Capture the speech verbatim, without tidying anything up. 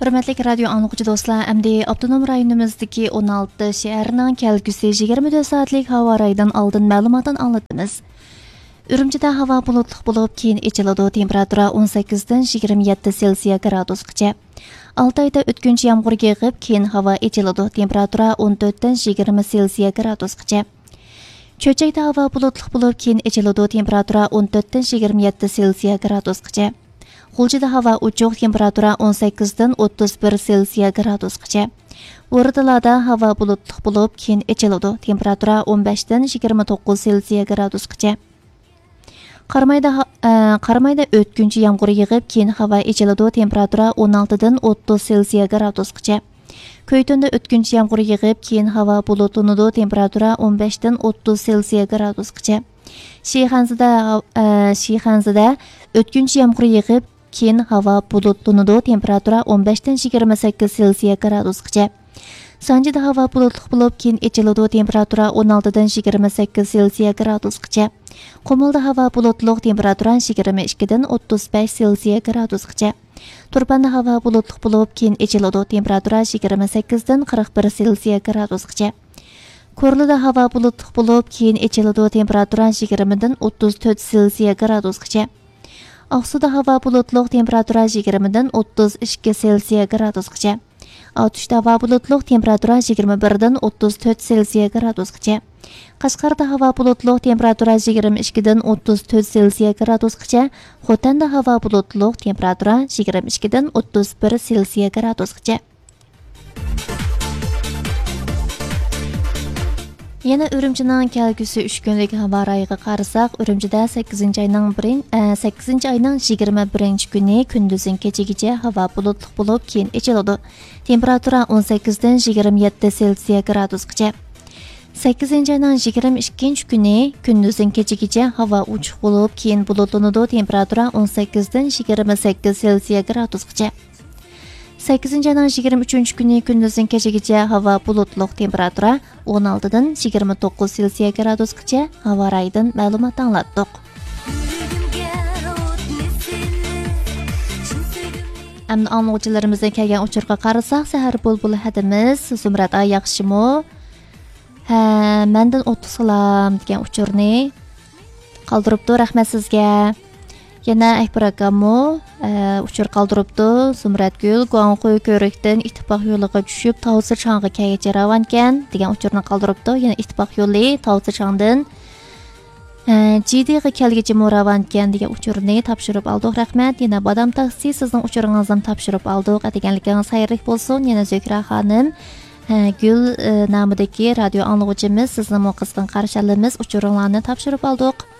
Hürmetlik radyo anlıqçı dostlar, əmdi Abdunum rayonumuzdaki on altı şəhərinin kəlgüsü yigirma dörd saatlik hava rayından aldın məlumatını anlatdınız. Ürümçide hava bulutluq bulub keyin içiladi, temperatura on sakkizdan yigirma yetti Selsiya gradusgacha. Altayda o'tkinchi yağmur yağıb, keyin hava içiladi, temperatura on to'rtdan yigirma Selsiya gradusgacha. Cho'chakda hava bulutluq bulub keyin içiladi, temperatura on to'rtdan yigirma yetti Selsiya gradusgacha. G'uljida hava uchuq, temperatura on sakkizdan o'ttiz bir Selsiya gradusgacha. O'rdalarda hava bulutluq bulub keyin içiladi, temperatura on beshdan yigirma to'qqiz Selsiya gradusgacha. Qarmayda e, Qarmayda o'tkinchi yağmur yağıb, keyin hava içiladi, temperatura on oltidan o'ttiz Selsiya gradusgacha. Köytunda o'tkinchi yağmur yağıb, keyin hava bulutlanadi, temperatura on beshdan o'ttiz Selsiya gradusgacha. Shixanzada e, Shixanzada o'tkinchi yağmur yağıb, keyin hava bulutlanadi, temperatura on beshdan yigirma sakkiz Selsiya gradusgacha. Sanjida hava bulutluq bulub, keyin içiladi, temperatura on oltidan yigirma sakkiz Selsiya gradusgacha. Qumulda hava bulutluq, temperatura yigirma ikkidan o'ttiz besh Selsiya gradusgacha. Turpanda hava bulutluq bulub, keyin içiladi, temperatura yigirma sakkizdan qirq bir Selsiya gradusgacha. Korluda hava bulutluq bulub, keyin içiladi, temperatura yigirmadan o'ttiz to'rt Selsiya gradusgacha. Aqsuda hava bulutluq, temperatura yigirmadan o'ttiz ikki Selsiya gradusgacha. Avtuşda hava bulutluq, temperatura yigirma birdan o'ttiz to'rt Selsiya gradusgacha. Qashqarda hava bulutluq, temperatura yigirma ikkidan o'ttiz to'rt Selsiya gradusgacha. Xotanda hava bulutluq, temperatura yigirma ikkidan o'ttiz bir Selsiya gradusgacha. Yana Ürümchining kelgusi uch kunlik havo rayiga qarasak, Ürümchida sakkizinchi oyning sakkizinchi oyning yigirma birinchi kuni kunduzning kechagacha havo bulutluq bo'lib, keyin ichiladi. Temperatura on sakkizdan yigirma yetti Selsiya gradusgacha. sakkizinchi oyning yigirma ikkinchi kuni kunduzning kechagacha havo ochiq bo'lib, keyin bulutlanadi. Temperatura on sakkizdan yigirma sakkiz Selsiya gradusgacha. sakkizinchi oyning yigirma uchinchi kuni kunduzning kechagacha havo bulutluq, temperatura on oltidan yigirma to'qqiz Selsiya gradusgacha havo rayidan ma'lumot anglatdik. Ammo angluvchilarimizdan kelgan uchurga qarasak, sahar bulbul hadimiz Zumrat ay yaxshimi? Ha, mendan o'ttiz salam degan uchurni qoldiribdi. Rahmat sizga. Yana Akbar akamo uchur qoldiribdi. Zumratgul Guangquy ko'rikdan ittifoq yo'liga tushib, Tavsi chang'i kaygacha ravankan degan uchurni qoldiribdi. Yana ittifoq yo'li Tavsi changdan Jidiga kelgacha moravankan degan uchurni topshirib oldik. Rahmat. Yana Badam taksi sizning uchuringizni topshirib oldik. Deganligingiz xayrli bo'lsin. Yana Zokra xonim Gül namidagi radio angluvchimiz sizni muqisdan qarshalimiz uchuringlarni topshirib oldik.